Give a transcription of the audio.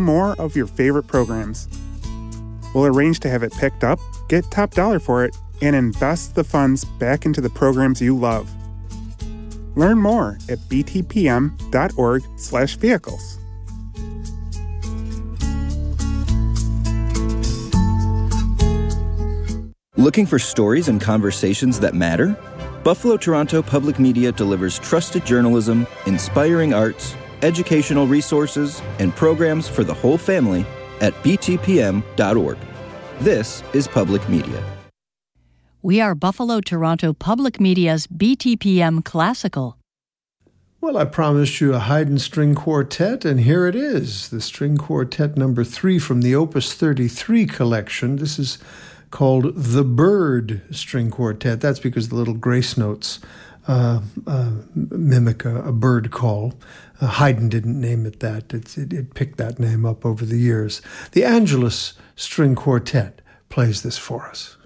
more of your favorite programs. We'll arrange to have it picked up, get top dollar for it, and invest the funds back into the programs you love. Learn more at btpm.org/vehicles. Looking for stories and conversations that matter? Buffalo Toronto Public Media delivers trusted journalism, inspiring arts, educational resources, and programs for the whole family at btpm.org. This is Public Media. We are Buffalo Toronto Public Media's BTPM Classical. Well, I promised you a Haydn string quartet, and here it is, the string quartet number 3 from the Opus 33 collection. This is called The Bird String Quartet. That's because the little grace notes mimic a bird call. Haydn didn't name it that. It picked that name up over the years. The Angelus String Quartet plays this for us.